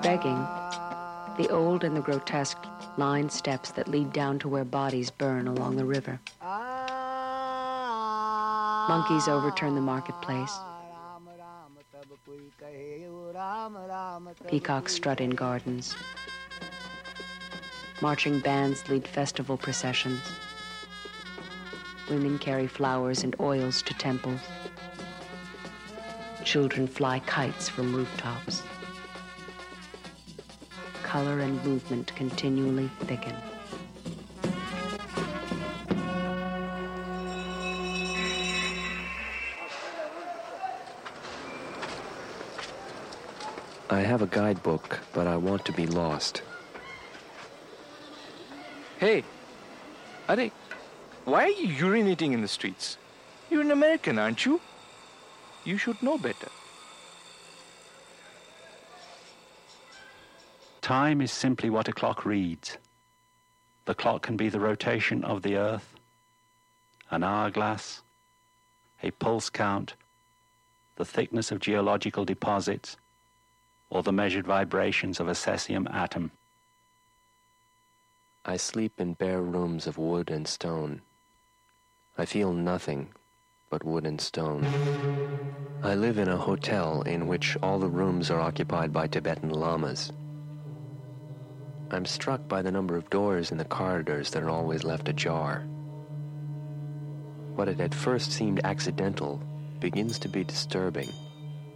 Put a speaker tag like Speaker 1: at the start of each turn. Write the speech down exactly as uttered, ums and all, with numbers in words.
Speaker 1: begging, the old and the grotesque line steps that lead down to where bodies burn along the river. Monkeys overturn the marketplace. Peacocks strut in gardens. Marching bands lead festival processions. Women carry flowers and oils to temples. Children fly kites from rooftops. Color and movement continually thicken.
Speaker 2: I have a guidebook, but I want to be lost.
Speaker 3: Hey, Are, why are you urinating in the streets? You're an American, aren't you? You should know better.
Speaker 4: Time is simply what a clock reads. The clock can be the rotation of the earth, an hourglass, a pulse count, the thickness of geological deposits, or the measured vibrations of a cesium atom.
Speaker 2: I sleep in bare rooms of wood and stone. I feel nothing but wood and stone. I live in a hotel in which all the rooms are occupied by Tibetan lamas. I'm struck by the number of doors in the corridors that are always left ajar. What had at first seemed accidental begins to be disturbing.